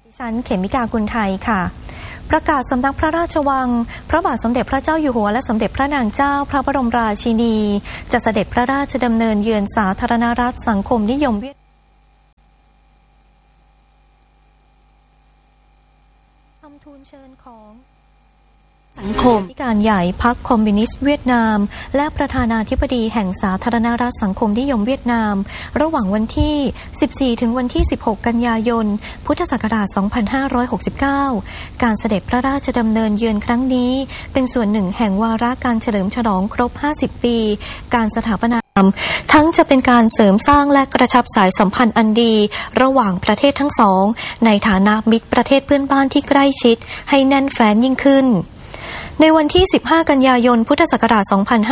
ดิฉันเขมิกากุลไทยค่ะประกาศสำนักพระราชวังพระบาทสมเด็จพระเจ้าอยู่หัวและสมเด็จพระนางเจ้าพระบรมราชินีจะเสด็จพระราชดำเนินเยือนสาธารณรัฐสังคมนิยมเวียดนามทูลเชิญของสังคมที่การใหญ่พรรคคอมมิวนิสต์เวียดนามและประธานาธิบดีแห่งสาธารณรัฐสังคมนิยมเวียดนามระหว่างวันที่14ถึงวันที่16กันยายนพุทธศักราช2569การเสด็จพระราชดำเนินเยือนครั้งนี้เป็นส่วนหนึ่งแห่งวาระการเฉลิมฉลองครบ50ปีการสถาปนาทั้งจะเป็นการเสริมสร้างและกระชับสายสัมพันธ์อันดีระหว่างประเทศทั้งสองในฐานะมิตรประเทศเพื่อนบ้านที่ใกล้ชิดให้แน่นแฟ้นยิ่งขึ้นในวันที่15กันยายนพุทธศักราช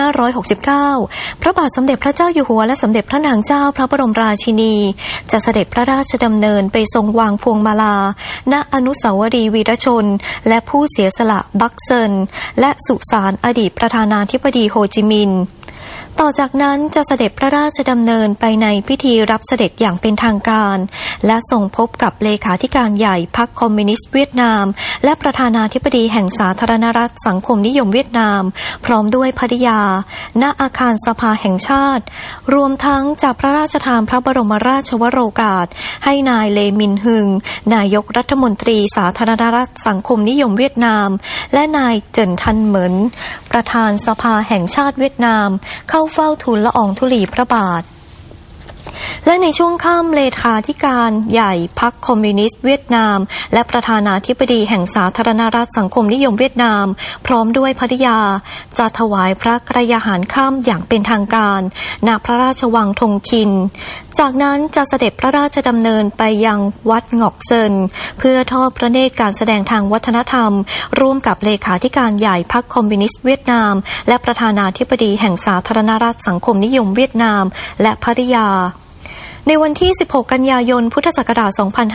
2569พระบาทสมเด็จพระเจ้าอยู่หัวและสมเด็จพระนางเจ้าพระบรมราชินีจะเสด็จพระราชดำเนินไปทรงวางพวงมาลาณอนุสาวรีย์วีรชนและผู้เสียสละบักเซินและสุสานอดีตประธานาธิบดีโฮจิมินห์ต่อจากนั้นจะเสด็จพระราชดำเนินไปในพิธีรับเสด็จอย่างเป็นทางการและทรงพบกับเลขาธิการใหญ่พรรคคอมมิวนิสต์เวียดนามและประธานาธิบดีแห่งสาธารณรัฐสังคมนิยมเวียดนามพร้อมด้วยภริยาณอาคารสภาแห่งชาติรวมทั้งจะพระราชทานพระบรมราชวโรกาสให้นายเลมินฮึงนายกรัฐมนตรีสาธารณรัฐสังคมนิยมเวียดนามและนายเจินทันเหมินประธานสภาแห่งชาติเวียดนามเข้าเฝ้าทูลละอองธุลีพระบาทและในช่วงค่ำเลขาธิการใหญ่พรรคคอมมิวนิสต์เวียดนามและประธานาธิบดีแห่งสาธารณรัฐสังคมนิยมเวียดนามพร้อมด้วยภริยาจะถวายพระกรยาหารค่ำอย่างเป็นทางการณพระราชวังทงคินจากนั้นจะเสด็จพระราชดำเนินไปยังวัดงอกเซินเพื่อทอดพระเนตรการแสดงทางวัฒนธรรมร่วมกับเลขาธิการใหญ่พรรคคอมมิวนิสต์เวียดนามและประธานาธิบดีแห่งสาธารณรัฐสังคมนิยมเวียดนามและภริยาในวันที่16กันยายนพุทธศักราช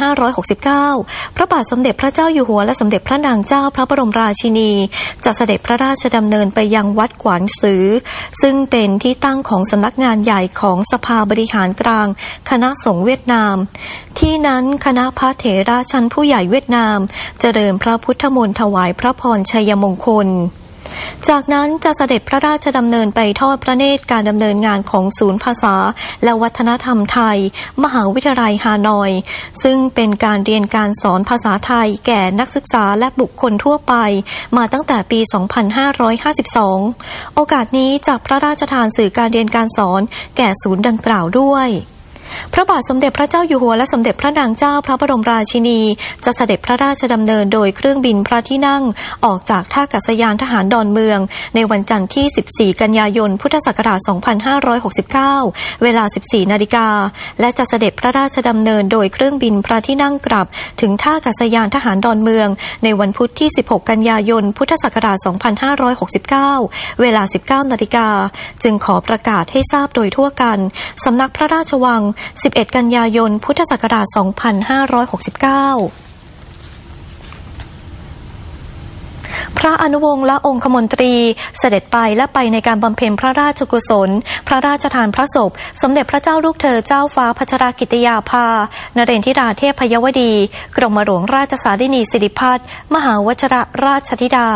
2569พระบาทสมเด็จพระเจ้าอยู่หัวและสมเด็จพระนางเจ้าพระบรมราชินีจะเสด็จพระราชดำเนินไปยังวัดกวานซือซึ่งเป็นที่ตั้งของสำนักงานใหญ่ของสภาบริหารกลางคณะสงฆ์เวียดนามที่นั้นคณะพระเถระชั้นผู้ใหญ่เวียดนามเจริญพระพุทธมนต์ถวายพระพรชัยมงคลจากนั้นจะเสด็จพระราชดำเนินไปทอดพระเนตรการดำเนินงานของศูนย์ภาษาและวัฒนธรรมไทยมหาวิทยาลัยฮานอยซึ่งเป็นการเรียนการสอนภาษาไทยแก่นักศึกษาและบุคคลทั่วไปมาตั้งแต่ปี 2552 โอกาสนี้จะพระราชทานสื่อการเรียนการสอนแก่ศูนย์ดังกล่าวด้วยพระบาทสมเด็จพระเจ้าอยู่หัวและสมเด็จพระนางเจ้าพระบรมราชินีจะเสด็จพระราชดำเนินโดยเครื่องบินพระที่นั่งออกจากท่าอากาศยานทหารดอนเมืองในวันจันทร์ที่14กันยายนพุทธศักราช2569เวลา 14 นาฬิกาและจะเสด็จพระราชดำเนินโดยเครื่องบินพระที่นั่งกลับถึงท่าอากาศยานทหารดอนเมืองในวันพุธที่16กันยายนพุทธศักราช2569เวลา 19 นาฬิกาจึงขอประกาศให้ทราบโดยทั่วกันสำนักพระราชวัง11 กันยายนพุทธศักราช 2569 พระอนุวงศ์และองคมนตรีเสด็จไปและไปในการบำเพ็ญพระราชกุศลพระราชทานพระศพสมเด็จพระเจ้าลูกเธอเจ้าฟ้าพัชรกิติยาภานเรนทิราเทพยวดีกรมหลวงราชสารินีสิริพัฒน์มหาวชิรราชธิดา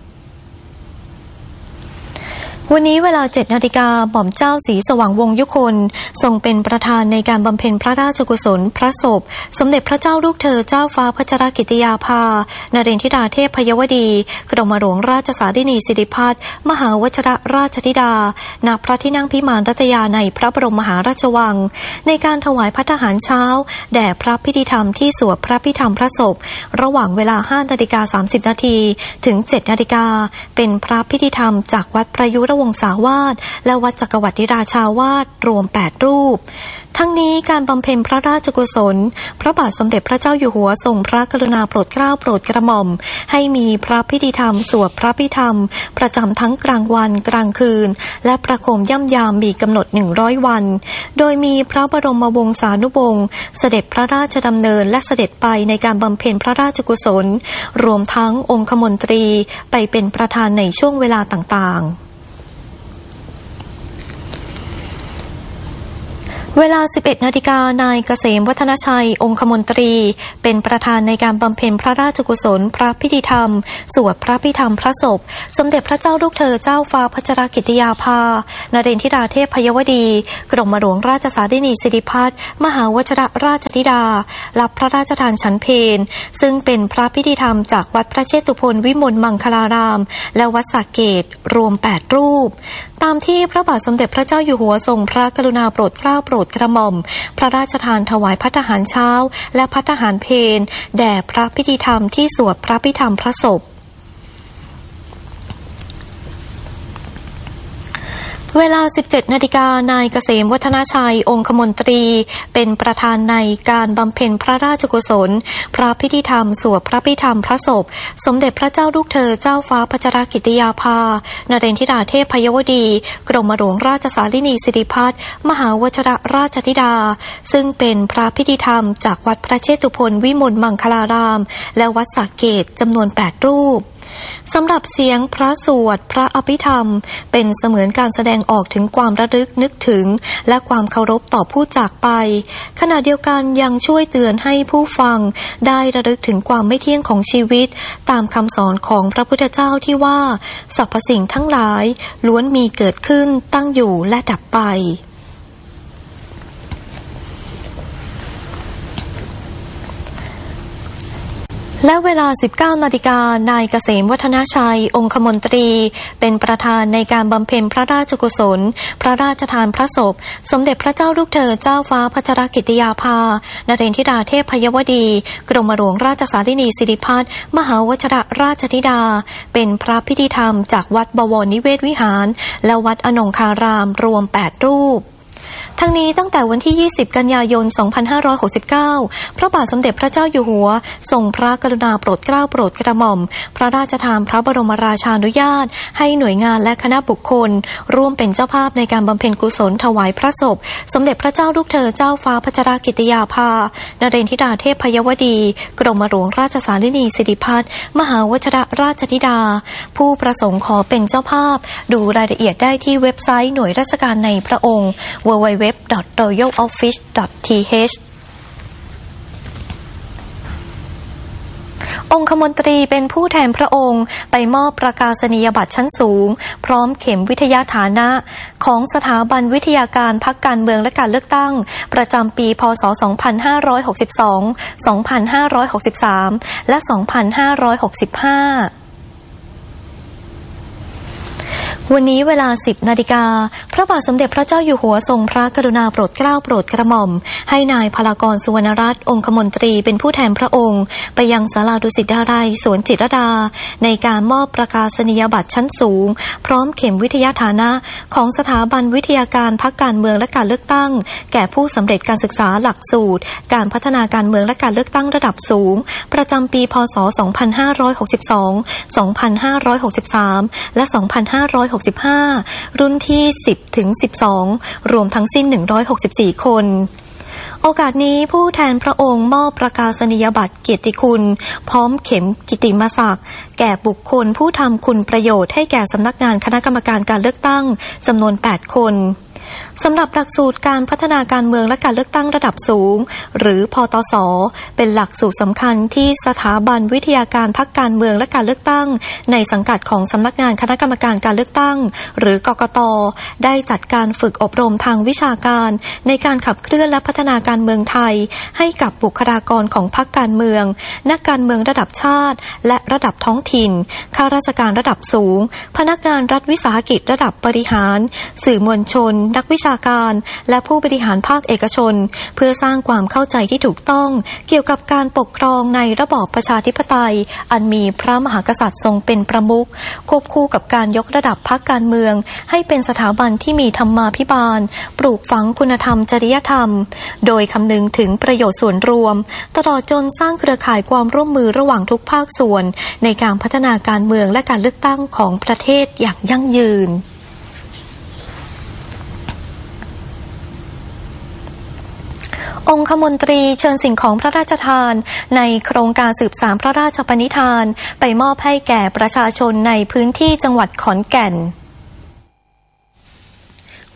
วันนี้เวลา 7 นาฬิกาหม่อมเจ้าศรีสว่างวงศ์ยุคนทรงเป็นประธานในการบำเพ็ญพระราชกุศลพระศพสมเด็จพระเจ้าลูกเธอเจ้าฟ้าพัชรกิติยาภานเรนทิราเทพยวดีกรมหลวงราชสารินีสิริพัฒน์มหาวชิรราชธิดาณพระที่นั่งพิมานรัตยาในพระบรมมหาราชวังในการถวายภัตตาหารเช้าแด่พระพิธีธรรมที่สวดพระพิธรรมพระศพระหว่างเวลา 5:30 นาทีถึง 7 นาฬิกาเป็นพระพิธีธรรมจากวัดประยุรวงศาวาสและวัดจักรวรรดิราชาวาสรวม8รูปทั้งนี้การบำเพ็ญพระราชกุศลพระบาทสมเด็จพระเจ้าอยู่หัวทรงพระกรุณาโปรดเกล้าโปรดกระหม่อมให้มีพระพิธีธรรมสวดพระพิธรรมประจำทั้งกลางวันกลางคืนและประโคมย่ำยามมีกำหนด100วันโดยมีพระบรมวงศานุวงศ์เสด็จพระราชดำเนินและเสด็จไปในการบำเพ็ญพระราชกุศลรวมทั้งองคมนตรีไปเป็นประธานในช่วงเวลาต่างๆเวลา 11 นาฬิกานายเกษมวัฒนชัยองคมนตรีเป็นประธานในการบำเพ็ญพระราชกุศลพระพิธีธรรมสวดพระพิธรรมพระศพสมเด็จพระเจ้าลูกเธอเจ้าฟ้าพัชรกิติยาภานเรนทิราเทพพยวดีกรมหลวงราชสารินีสิริพัฒน์มหาวชิรราชธิดารับพระราชทานฉันเพลซึ่งเป็นพระพิธีธรรมจากวัดพระเชตุพนวิมลมังคลารามและวัดสระเกษรวม 8 รูปตามที่พระบาทสมเด็จพระเจ้าอยู่หัวทรงพระกรุณาโปรดเกล้าโปรดกระหม่อมพระราชทานถวายภัตตาหารเช้าและภัตตาหารเพลแด่พระพิธีธรรมที่สวดพระพิธรรมพระศพเวลา 17 นาฬิกานายเกษมวัฒนชัยองคมนตรีเป็นประธานในการบำเพ็ญพระราชกุศลพระพิธีธรรมสวดพระพิธรรมพระศพสมเด็จพระเจ้าลูกเธอเจ้าฟ้าพัชรกิติยาภานเรนทิราเทพพยวดีกรมหลวงราชสารินีสิริพัฒน์มหาวชิรราชธิดาซึ่งเป็นพระพิธีธรรมจากวัดพระเชตุพนวิมลมังคลารามและวัดสระเกษจำนวน 8 รูปสำหรับเสียงพระสวดพระอภิธรรมเป็นเสมือนการแสดงออกถึงความระลึกนึกถึงและความเคารพต่อผู้จากไปขณะเดียวกันยังช่วยเตือนให้ผู้ฟังได้ระลึกถึงความไม่เที่ยงของชีวิตตามคำสอนของพระพุทธเจ้าที่ว่าสรรพสิ่งทั้งหลายล้วนมีเกิดขึ้นตั้งอยู่และดับไปและเวลา 19 นาฬิกานายเกษมวัฒนชัยองคมนตรีเป็นประธานในการบำเพ็ญพระราชกุศลพระราชทานพระศพสมเด็จพระเจ้าลูกเธอเจ้าฟ้าพัชรกิติยาภานเรนทิราเทพพยวดีกรมหลวงราชสารินีสิริพัฒน์มหาวชิรราชธิดาเป็นพระพิธีธรรมจากวัดบวรนิเวศวิหารและวัดอนงคารามรวม 8 รูปทั้งนี้ตั้งแต่วันที่ 20 กันยายน 2569 พระบาทสมเด็จพระเจ้าอยู่หัวทรงพระกรุณาโปรดเกล้าโปรดกระหม่อมพระราชทานพระบรมราชานุญาตให้หน่วยงานและคณะบุคคลร่วมเป็นเจ้าภาพในการบำเพ็ญกุศลถวายพระศพสมเด็จพระเจ้าลูกเธอเจ้าฟ้าพัชรกิติยาภานเรนทิราเทพพยวดีกรมหลวงราชสารินีสิริพัฒน์มหาวชิรราชธิดาผู้ประสงค์ขอเป็นเจ้าภาพดูรายละเอียดได้ที่เว็บไซต์หน่วยราชการในพระองค์www.royaloffice.th องคมนตรีเป็นผู้แทนพระองค์ไปมอบประกาศนียบัตรชั้นสูงพร้อมเข็มวิทยาฐานะของสถาบันวิทยาการพรรคการเมืองและการเลือกตั้งประจำปีพ.ศ. 2562 2563 และ 2565วันนี้เวลา 10 นาฬิกาพระบาทสมเด็จพระเจ้าอยู่หัวทรงพระกรุณาโปรดเกล้าโปรดกระหม่อมให้นายพลากรสุวรรณรัตน์องคมนตรีเป็นผู้แทนพระองค์ไปยังศาลาดุสิตดาลัยสวนจิตรลดาในการมอบประกาศนียบัตรชั้นสูงพร้อมเข็มวิทยาฐานะของสถาบันวิทยาการพรรคการเมืองและการเลือกตั้งแก่ผู้สำเร็จการศึกษาหลักสูตรการพัฒนาการเมืองและการเลือกตั้งระดับสูงประจำปีพ.ศ. 2562 2563 และ 2565 รุ่นที่ 10-12 รวมทั้งสิ้น 164 คนโอกาสนี้ผู้แทนพระองค์มอบประกาศนียบัตรเกียรติคุณพร้อมเข็มกิตติมศักดิ์แก่บุคคลผู้ทำคุณประโยชน์ให้แก่สำนักงานคณะกรรมการการเลือกตั้งจำนวน 8 คนสำหรับหลักสูตรการพัฒนาการเมืองและการเลือกตั้งระดับสูงหรือพตส.เป็นหลักสูตรสำคัญที่สถาบันวิทยาการพรรคการเมืองและการเลือกตั้งในสังกัดของสำนักงานคณะกรรมการการเลือกตั้งหรือกกต.ได้จัดการฝึกอบรมทางวิชาการในการขับเคลื่อนและพัฒนาการเมืองไทยให้กับบุคลากรของพรรคการเมืองนักการเมืองระดับชาติและระดับท้องถิ่นข้าราชการระดับสูงพนักงานรัฐวิสาหกิจระดับบริหารสื่อมวลชนนักวิชาการและผู้บริหารภาคเอกชนเพื่อสร้างความเข้าใจที่ถูกต้องเกี่ยวกับการปกครองในระบอบประชาธิปไตยอันมีพระมหากษัตริย์ทรงเป็นประมุขควบคู่กับการยกระดับพรรคการเมืองให้เป็นสถาบันที่มีธรรมาภิบาลปลูกฝังคุณธรรมจริยธรรมโดยคำนึงถึงประโยชน์ส่วนรวมตลอดจนสร้างเครือข่ายความร่วมมือระหว่างทุกภาคส่วนในการพัฒนาการเมืองและการเลือกตั้งของประเทศอย่างยั่งยืนองคมนตรีเชิญสิ่งของพระราชทานในโครงการสืบสานพระราชปณิธานไปมอบให้แก่ประชาชนในพื้นที่จังหวัดขอนแก่น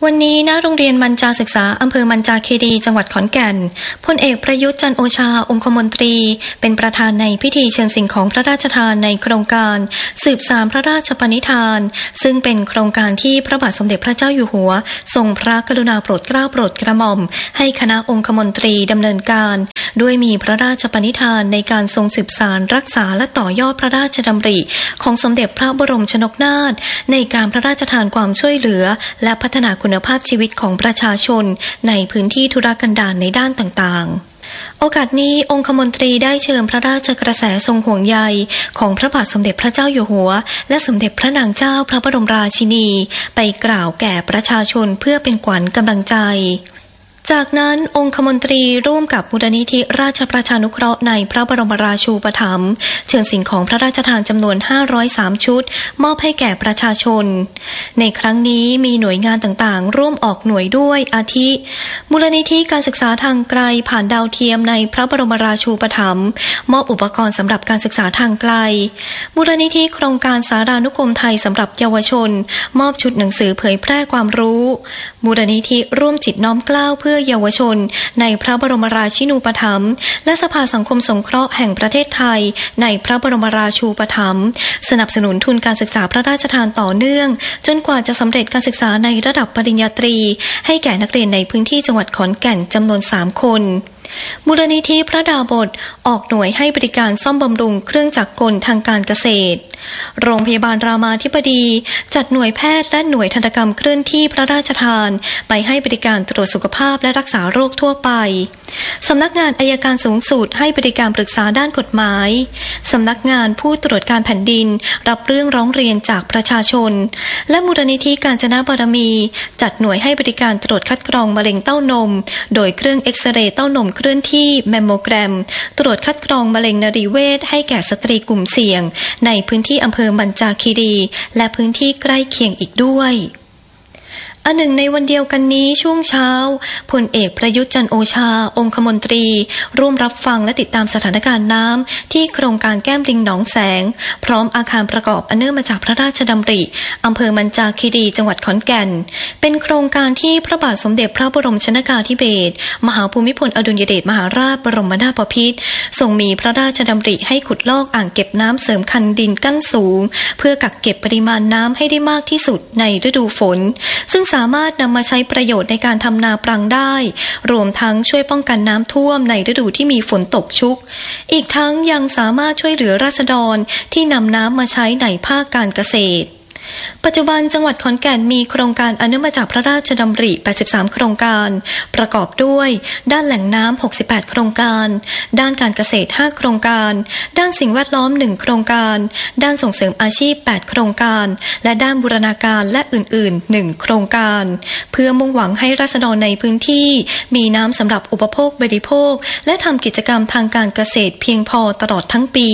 วันนี้ณโรงเรียนมัญจาศึกษาอำเภอมัญจาคีรีจังหวัดขอนแก่นพลเอกประยุทธ์จันทร์โอชาองคมนตรีเป็นประธานในพิธีเชิญสิ่งของพระราชทานในโครงการสืบสานพระราชปณิธานซึ่งเป็นโครงการที่พระบาทสมเด็จพระเจ้าอยู่หัวทรงพระกรุณาโปรดเกล้าโปรดกระหม่อมให้คณะองคมนตรีดำเนินการด้วยมีพระราชปณิธานในการทรงสืบสานรักษาและต่อยอดพระราชดำริของสมเด็จพระบรมชนกนาถในการพระราชทานความช่วยเหลือและพัฒนาคุณภาพชีวิตของประชาชนในพื้นที่ทุรกันดารในด้านต่างๆโอกาสนี้องคมนตรีได้เชิญพระราชกระแสทรงห่วงใยของพระบาทสมเด็จพระเจ้าอยู่หัวและสมเด็จพระนางเจ้าพระบรมราชินีไปกล่าวแก่ประชาชนเพื่อเป็นขวัญกำลังใจจากนั้นองคมนตรีร่วมกับมูลนิธิราชประชานุเคราะห์ในพระบรมราชูปถัมภ์เชิญสิ่งของพระราชทานจำนวน503ชุดมอบให้แก่ประชาชนในครั้งนี้มีหน่วยงานต่างๆร่วมออกหน่วยด้วยอาทิมูลนิธิการศึกษาทางไกลผ่านดาวเทียมในพระบรมราชูปถัมภ์มอบอุปกรณ์สำหรับการศึกษาทางไกลมูลนิธิโครงการสารานุกรมไทยสำหรับเยาวชนมอบชุดหนังสือเผยแพร่ความรู้มูลนิธิร่วมจิตน้อมเกล้าเพื่อเยาวชนในพระบรมราชินูปถัมภ์และสภาสังคมสงเคราะห์แห่งประเทศไทยในพระบรมราชูปถัมภ์สนับสนุนทุนการศึกษาพระราชทานต่อเนื่องจนกว่าจะสำเร็จการศึกษาในระดับปริญญาตรีให้แก่นักเรียนในพื้นที่จังหวัดขอนแก่นจำนวน3 คนมูลนิธิพระดาบสออกหน่วยให้บริการซ่อมบำรุงเครื่องจักรกลทางการเกษตรโรงพยาบาลรามาธิบดีจัดหน่วยแพทย์และหน่วยทันตกรรมเคลื่อนที่พระราชทานไปให้บริการตรวจสุขภาพและรักษาโรคทั่วไปสำนักงานอัยการสูงสุดให้บริการปรึกษาด้านกฎหมายสำนักงานผู้ตรวจการแผ่นดินรับเรื่องร้องเรียนจากประชาชนและมูลนิธิกาญจนบารมีจัดหน่วยให้บริการตรวจคัดกรองมะเร็งเต้านมโดยเครื่องเอ็กซเรย์เต้านมเคลื่อนที่แมมโมแกรมตรวจคัดกรองมะเร็งนรีเวชให้แก่สตรีกลุ่มเสี่ยงในพื้นที่อำเภอมัญจาคีรีและพื้นที่ใกล้เคียงอีกด้วยอันหนึ่งในวันเดียวกันนี้ช่วงเช้าพลเอกประยุทธ์จันทร์โอชาองคมนตรีร่วมรับฟังและติดตามสถานการณ์น้ำที่โครงการแก้มลิงหนองแสงพร้อมอาคารประกอบอันเนื่องมาจากพระราชดำริอำเภอมัญจาคีรีจังหวัดขอนแก่นเป็นโครงการที่พระบาทสมเด็จพระบรมชนกาธิเบศรมหาภูมิพลอดุลยเดชมหาราชบรมนาถบพิตรทรงมีพระราชดำริให้ขุดลอกอ่างเก็บน้ำเสริมคันดินกั้นสูงเพื่อกักเก็บปริมาณน้ำให้ได้มากที่สุดในฤดูฝนซึ่งสามารถนำมาใช้ประโยชน์ในการทำนาปรังได้รวมทั้งช่วยป้องกันน้ำท่วมในฤดูที่มีฝนตกชุกอีกทั้งยังสามารถช่วยเหลือราษฎรที่นำน้ำมาใช้ในภาคการเกษตรปัจจุบันจังหวัดขอนแก่นมีโครงการอันเนื่องมาจากพระราชดำริ83โครงการประกอบด้วยด้านแหล่งน้ำ68โครงการด้านการเกษตร5โครงการด้านสิ่งแวดล้อม1โครงการด้านส่งเสริมอาชีพ8โครงการและด้านบูรณาการและอื่นๆ1โครงการเพื่อมุ่งหวังให้ราษฎรในพื้นที่มีน้ำสำหรับอุปโภคบริโภคและทำกิจกรรมทางการเกษตรเพียงพอตลอดทั้งปี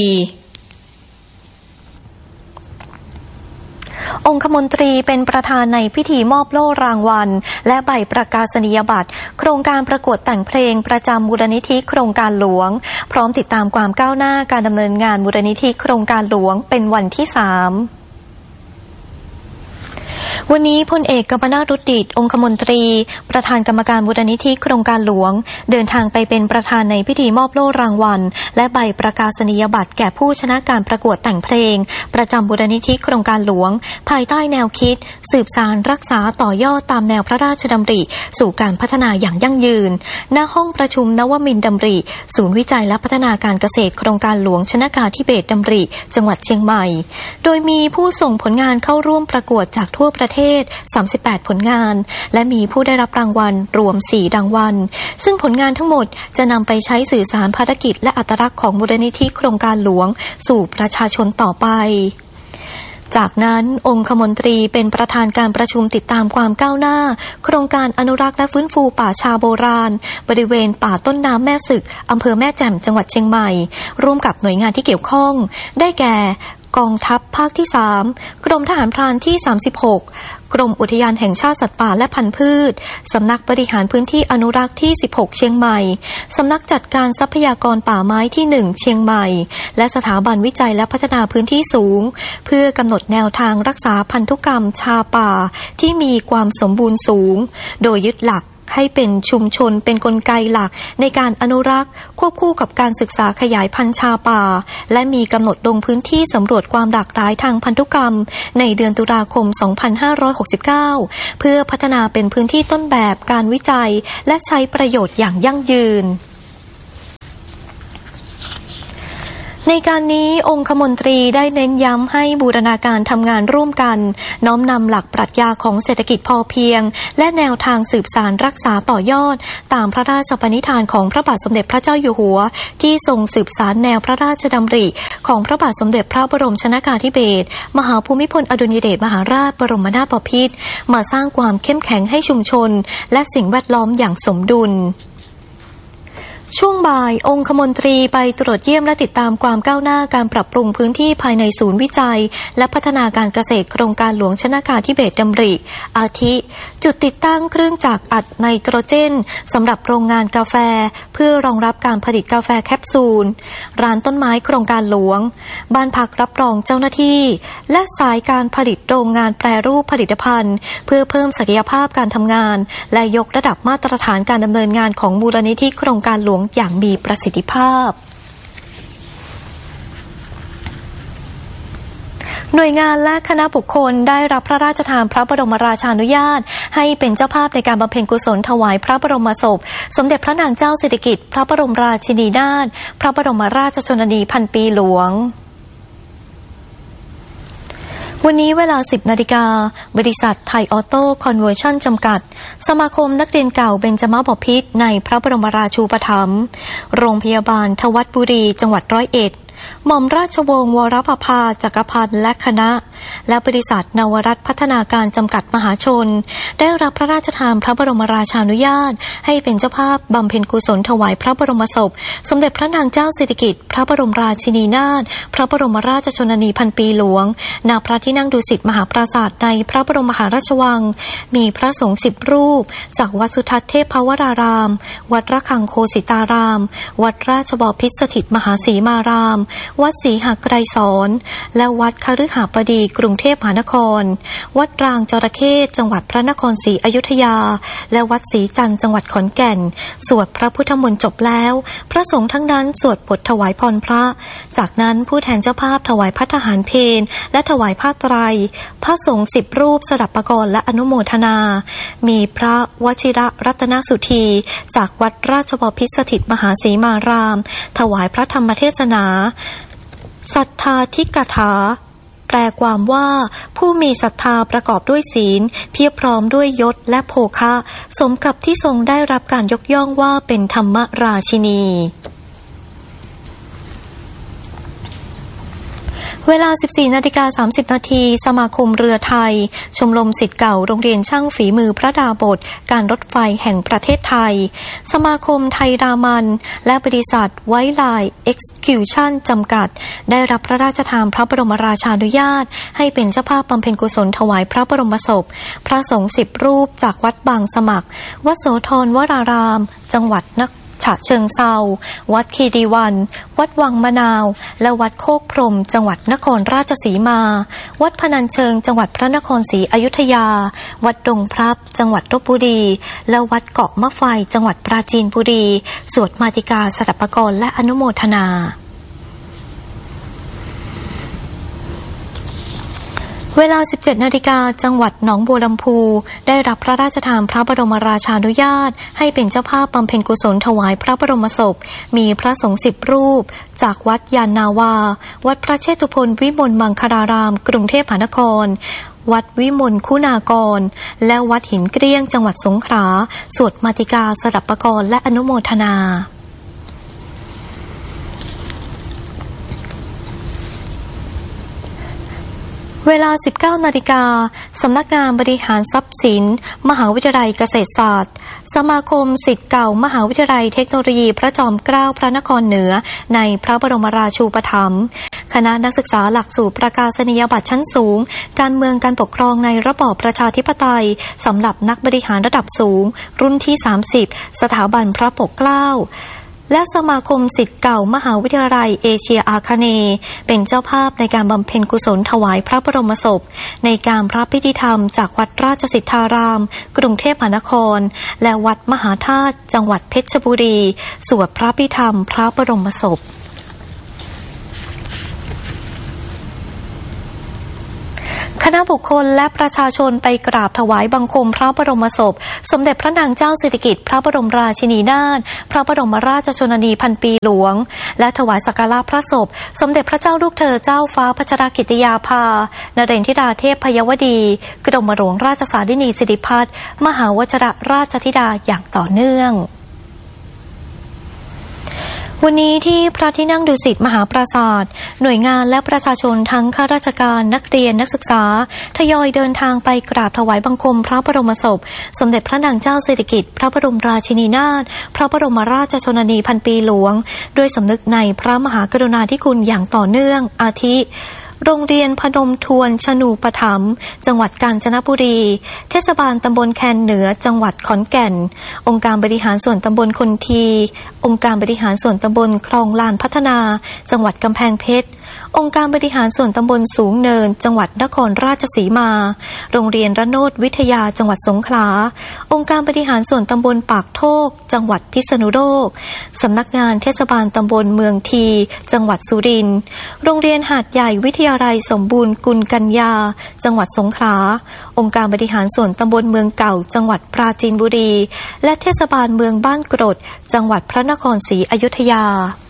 องคมนตรีเป็นประธานในพิธีมอบโล่รางวัลและใบประกาศนียบัตรโครงการประกวดแต่งเพลงประจำมูลนิธิโครงการหลวงพร้อมติดตามความก้าวหน้าการดำเนินงานมูลนิธิโครงการหลวงเป็นวันที่ 3วันนี้พลเอกกมลรุตดิษฐ์องคมนตรีประธานกรรมการมูลนิธิโครงการหลวงเดินทางไปเป็นประธานในพิธีมอบโล่รางวัลและใบประกาศนียบัตรแก่ผู้ชนะการประกวดแต่งเพลงประจำมูลนิธิโครงการหลวงภายใต้แนวคิดสืบสานรักษาต่อยอดตามแนวพระราชดำริสู่การพัฒนาอย่างยั่งยืนณห้องประชุมนวมินทร์ดำริศูนย์วิจัยและพัฒนาการเกษตรโครงการหลวงชนกาธิเบศรดำริจังหวัดเชียงใหม่โดยมีผู้ส่งผลงานเข้าร่วมประกวดจากทั่วประเทศ38ผลงานและมีผู้ได้รับรางวัลรวม4รางวัลซึ่งผลงานทั้งหมดจะนำไปใช้สื่อสารภารกิจและอัตลักษณ์ของมูลนิธิโครงการหลวงสู่ประชาชนต่อไปจากนั้นองคมนตรีเป็นประธานการประชุมติดตามความก้าวหน้าโครงการอนุรักษ์และฟื้นฟูป่าชาโบราณบริเวณป่าต้นน้ำแม่สึกอำเภอแม่แจ่มจังหวัดเชียงใหม่ร่วมกับหน่วยงานที่เกี่ยวข้องได้แก่กองทัพภาคที่3กรมทหารพรานที่36กรมอุทยานแห่งชาติสัตว์ป่าและพันธุ์พืชสำนักบริหารพื้นที่อนุรักษ์ที่16เชียงใหม่สำนักจัดการทรัพยากรป่าไม้ที่1เชียงใหม่และสถาบันวิจัยและพัฒนาพื้นที่สูงเพื่อกำหนดแนวทางรักษาพันธุกรรมชาป่าที่มีความสมบูรณ์สูงโดยยึดหลักให้เป็นชุมชนเป็นกลไกหลักในการอนุรักษ์ควบคู่กับการศึกษาขยายพันธุ์ชาป่าและมีกำหนดลงพื้นที่สำรวจความหลากหลายทางพันธุกรรมในเดือนตุลาคม 2569 เพื่อพัฒนาเป็นพื้นที่ต้นแบบการวิจัยและใช้ประโยชน์อย่างยั่งยืนในการนี้องคมนตรีได้เน้นย้ำให้บูรณาการทำงานร่วมกันน้อมนำหลักปรัชญาของเศรษฐกิจพอเพียงและแนวทางสืบสานรักษาต่อยอดตามพระราชปณิธานของพระบาทสมเด็จพระเจ้าอยู่หัวที่ทรงสืบสานแนวพระราชดำริของพระบาทสมเด็จพระบรมชนกาธิเบศรมหาภูมิพลอดุลยเดชมหาราชบรมนาถบพิตรมาสร้างความเข้มแข็งให้ชุมชนและสิ่งแวดล้อมอย่างสมดุลช่วงบ่ายองคมนตรีไปตรวจเยี่ยมและติดตามความก้าวหน้าการปรับปรุงพื้นที่ภายในศูนย์วิจัยและพัฒนาการเกษตรโครงการหลวงชนกาธิเบศรดำริอาทิจุดติดตั้งเครื่องจักรอัดไนโตรเจนสำหรับโรงงานกาแฟเพื่อรองรับการผลิตกาแฟแคปซูลร้านต้นไม้โครงการหลวงบ้านพักรับรองเจ้าหน้าที่และสายการผลิตโรงงานแปรรูปผลิตภัณฑ์เพื่อเพิ่มศักยภาพการทำงานและยกระดับมาตรฐานการดำเนินงานของมูลนิธิโครงการหลวงอย่างมีประสิทธิภาพหน่วยงานและคณะบุคคลได้รับพระราชทานพระบรมราชานุญาตให้เป็นเจ้าภาพในการบำเพ็ญกุศลถวายพระบรมศพสมเด็จพระนางเจ้าสิริกิติ์พระบรมราชินีนาถพระบรมราชชนนีพันปีหลวงวันนี้เวลา 10 นาฬิกาบริษัทไทยออโต้คอนเวอร์ชั่นจำกัดสมาคมนักเรียนเก่าเบญจมาบพิตรในพระบรมราชูปถัมภ์โรงพยาบาลทวัดบุรีจังหวัด101หม่อมราชวงศ์วรประภาจักรพันธ์และคณะและบริษัทนวรัตน์พัฒนาการจำกัดมหาชนได้รับพระราชทานพระบรมราชานุญาตให้เป็นเจ้าภาพบำเพ็ญกุศลถวายพระบรมศพสมเด็จพระนางเจ้าสิริกิติ์พระบรมราชินีนาถพระบรมราชชนนีพันปีหลวงณพระที่นั่งดุสิตมหาปราสาทในพระบรมมหาราชวังมีพระสงฆ์10 รูปจากวัดสุทัศน์เทพวรารามวัดระฆังโคสิตารามวัดราชบพิตรสถิตมหาสีมารามวัดศรีหไกรสอนและวัดคฤหบดีกรุงเทพมหานครวัดรางจระเข้จังหวัดพระนครศรีอยุธยาและวัดศรีจันทร์จังหวัดขอนแก่นสวดพระพุทธมนต์จบแล้วพระสงฆ์ทั้งนั้นสวดบทถวายพรพระจากนั้นผู้แทนเจ้าภาพถวายภัตตาหารเพลและถวายผ้าไตรพระสงฆ์10 รูปสดับปกรณ์และอนุโมทนามีพระวชิระรัตนสุธีจากวัดราชบพิตรสถิตมหาสีมารามถวายพระธรรมเทศนาสัทธาธิกถาแปลความว่าผู้มีศรัทธาประกอบด้วยศีลเพียบพร้อมด้วยยศและโภคะสมกับที่ทรงได้รับการยกย่องว่าเป็นธรรมราชินีเวลา 14:30 นาทีสมาคมเรือไทยชมรมศิษย์เก่าโรงเรียนช่างฝีมือพระดาบสการรถไฟแห่งประเทศไทยสมาคมไทยรามันและบริษัทไวท์ไลน์เอ็กซ์คิวชั่นจำกัดได้รับพระราชทานพระบรมราชานุญาตให้เป็นเจ้าภาพบำเพ็ญกุศลถวายพระบรมศพพระสงฆ์10 รูปจากวัดบางสมัครวัดโสธรวรารามจังหวัดฉะเชิงเทราวัดคีรีวันวัดวังมะนาวและวัดโคกพรหมจังหวัดนครราชสีมาวัดพนัญเชิงจังหวัดพระนครศรีอยุธยาวัดดงพลับจังหวัดลพบุรีและวัดเกาะมะไฟจังหวัดปราจีนบุรีสวดมาติกาสดับปกรณ์และอนุโมทนาเวลา 17 นาฬิกาจังหวัดหนองบัวลำพูได้รับพระราชทานพระบรมราชานุญาตให้เป็นเจ้าภาพบำเพ็ญกุศลถวายพระบรมศพมีพระสงฆ์10 รูปจากวัดยานนาวาวัดพระเชตุพนวิมลมังคลารามกรุงเทพมหานครวัดวิมลคุณากรและวัดหินเกลี้ยงจังหวัดสงขลาสวดมาติกาสดับปกรณ์และอนุโมทนาเวลา 19 นาฬิกาสำนักงานบริหารทรัพย์สินมหาวิทยาลัยเกษตรศาสตร์สมาคมศิษย์เก่ามหาวิทยาลัยเทคโนโลยีพระจอมเกล้าพระนครเหนือในพระบรมราชูปถัมภ์คณะนักศึกษาหลักสูตรประกาศนียบัตรชั้นสูงการเมืองการปกครองในระบอบประชาธิปไตยสำหรับนักบริหารระดับสูงรุ่นที่30สถาบันพระปกเกล้าและสมาคมศิษย์เก่ามหาวิทยาลัยเอเชียอาคเนย์เป็นเจ้าภาพในการบำเพ็ญกุศลถวายพระบรมศพในการพระพิธีธรรมจากวัดราชสิทธารามกรุงเทพมหานครและวัดมหาธาตุจังหวัดเพชรบุรีสวดพระพิธีธรรมพระบรมศพคณะบุคคลและประชาชนไปกราบถวายบังคมพระบรมศพสมเด็จพระนางเจ้าสิริกิติ์พระบรมราชินีนาถพระบรมราชชนนีพันปีหลวงและถวายสักการะพระศพสมเด็จพระเจ้าลูกเธอเจ้าฟ้าพัชรกิติยาภานเรนทิราเทพพยวดีกรมหลวงราชสารินีสิริพัฒน์มหาวชิรราชธิดาอย่างต่อเนื่องวันนี้ที่พระที่นั่งดุสิตมหาปราสาทหน่วยงานและประชาชนทั้งข้าราชการนักเรียนนักศึกษาทยอยเดินทางไปกราบถวายบังคมพระบรมศพสมเด็จพระนางเจ้าสิริกิติ์พระบรมราชินีนาถพระบรมราชชนนีพันปีหลวงด้วยสำนึกในพระมหากรุณาธิคุณอย่างต่อเนื่องอาทิโรงเรียนพนมทวนชนูปถัมภ์จังหวัดกาญจนบุรีเทศบาลตำบลแคนเหนือจังหวัดขอนแก่นองค์การบริหารส่วนตำบลคนทีองค์การบริหารส่วนตำบลคลองลานพัฒนาจังหวัดกำแพงเพชรองค์การบริหารส่วนตำบลสูงเนินจังหวัดนครราชสีมาโรงเรียนระโนดวิทยาจังหวัดสงขลาองค์การบริหารส่วนตำบลปากโทกจังหวัดพิษณุโลกสำนักงานเทศบาลตำบลเมืองทีจังหวัดสุรินทร์โรงเรียนหาดใหญ่วิทยาลัยสมบูรณ์กุลกัญญาจังหวัดสงขลาองค์การบริหารส่วนตำบลเมืองเก่าจังหวัดปราจีนบุรีและเทศบาลเมืองบ้านกรดจังหวัดพระนครศรีอยุธยา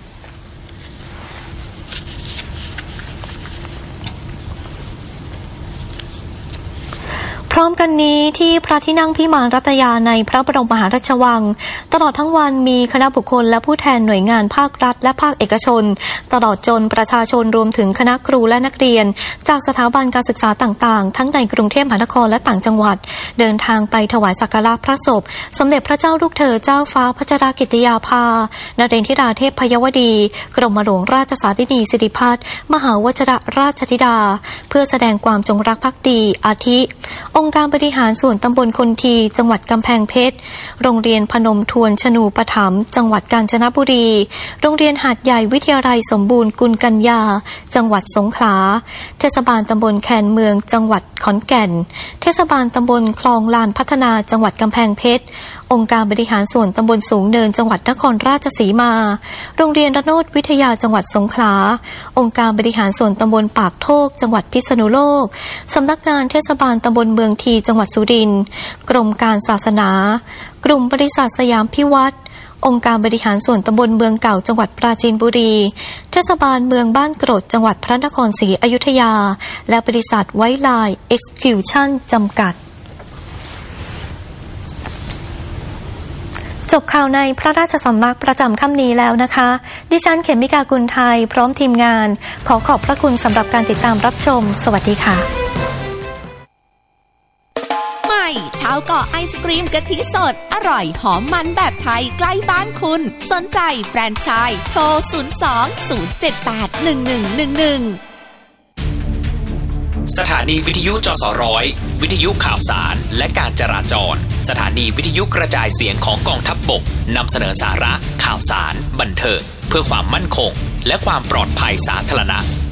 พร้อมกันนี้ที่พระที่นั่งพิมานรัตยาในพระบรมมหาราชวังตลอดทั้งวันมีคณะบุคคลและผู้แทนหน่วยงานภาครัฐและภาคเอกชนตลอดจนประชาชนรวมถึงคณะครูและนักเรียนจากสถาบันการศึกษาต่างๆทั้งในกรุงเทพมหานครและต่างจังหวัดเดินทางไปถวายสักการะพระศพสมเด็จพระเจ้าลูกเธอเจ้าฟ้าพัชรกิติยาภานเรนทิราเทพพยวดีกรมหลวงราชสารินีสิริพัฒน์มหาวชิรราชธิดาเพื่อแสดงความจงรักภักดีอาทิองค์การบริหารส่วนตำบลคนทีจังหวัดกำแพงเพชรโรงเรียนพนมทวนชนูปถัมภ์จังหวัดกาญจนบุรีโรงเรียนหาดใหญ่วิทยาลัยสมบูรณ์กุลกัญญาจังหวัดสงขลาเทศบาลตำบลแคนเมืองจังหวัดขอนแก่นเทศบาลตำบลคลองลานพัฒนาจังหวัดกำแพงเพชรองค์การบริหารส่วนตำบลสูงเนินจังหวัดนครราชสีมาโรงเรียนระโนดวิทยาจังหวัดสงขลาองค์การบริหารส่วนตำบลปากโทกจังหวัดพิษณุโลกสำนักงานเทศบาลตำบลเมืองทีจังหวัดสุรินทร์กรมการศาสนากลุ่มบริษัทสยามพิวัตรองค์การบริหารส่วนตำบลเมืองเก่าจังหวัดปราจีนบุรีเทศบาลเมืองบ้านกรดจังหวัดพระนครศรีอยุธยาและบริษัทไวท์ไลน์เอ็กซ์คิวชั่นจำกัดจบข่าวในพระราชสำนักประจำค่ำนี้แล้วนะคะดิฉันเขมิกากุลไทยพร้อมทีมงานขอขอบพระคุณสำหรับการติดตามรับชมสวัสดีค่ะใหม่ชาวเกาะไอศกรีมกะทิสดอร่อยหอมมันแบบไทยใกล้บ้านคุณสนใจแฟรนไชส์โทร02-078-1111 สถานีวิทยุจสร้อยวิทยุข่าวสารและการจราจรสถานีวิทยุกระจายเสียงของกองทัพบกนำเสนอสาระข่าวสารบันเทิงเพื่อความมั่นคงและความปลอดภัยสาธารณะ